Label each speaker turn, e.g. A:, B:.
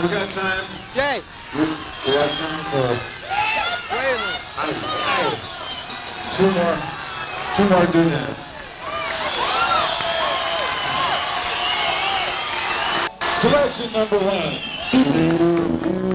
A: we got time.
B: Jay.
A: We have time for. All right. Two more doodads. Selection number one.